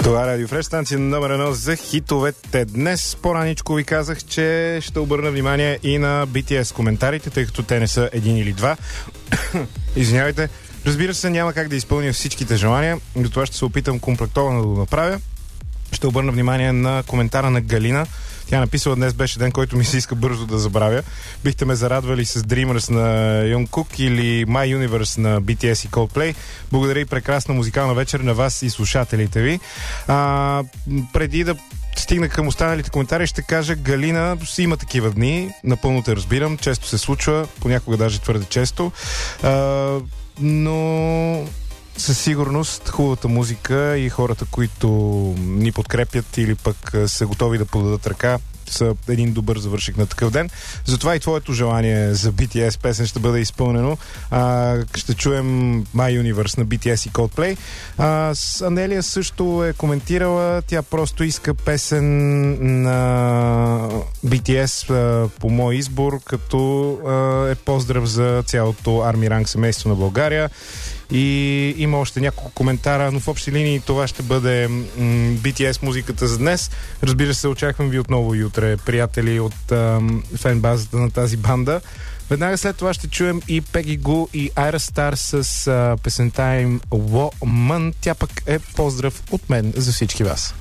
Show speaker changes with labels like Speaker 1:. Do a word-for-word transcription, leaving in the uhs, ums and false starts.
Speaker 1: Това е Радио Фреш, станция номер едно за хитовете. Днес по-раничко ви казах, че ще обърна внимание и на би ти ес коментарите, тъй като те не са един или два. Извинявайте. Разбира се, няма как да изпълня всичките желания, затова ще се опитам комплектовано да го направя. Ще обърна внимание на коментара на Галина. Тя написала: днес беше ден, който ми се иска бързо да забравя. Бихте ме зарадвали с Dreamers на Jungkook или My Universe на би ти ес и Coldplay. Благодаря и прекрасна музикална вечер на вас и слушателите ви. А, преди да стигна към останалите коментари, ще кажа: Галина, има такива дни, напълно те разбирам, често се случва, понякога даже твърде често, а, но със сигурност хубавата музика и хората, които ни подкрепят или пък са готови да подадат ръка, са един добър завършик на такъв ден. Затова и твоето желание за би ти ес песен ще бъде изпълнено. А, ще чуем My Universe на би ти ес и Coldplay. А, с Анелия също е коментирала. Тя просто иска песен на би ти ес а, по мой избор, като а, е поздрав за цялото Army Rank семейство на България. И има още няколко коментара, но в общи линии това ще бъде м- би ти ес музиката за днес. Разбира се, очаквам ви отново и утре, приятели от ам, фен-базата на тази банда. Веднага след това ще чуем и Peggy Gou и Ayra Starr с а, песента им Woman. Тя пък е поздрав от мен за всички вас.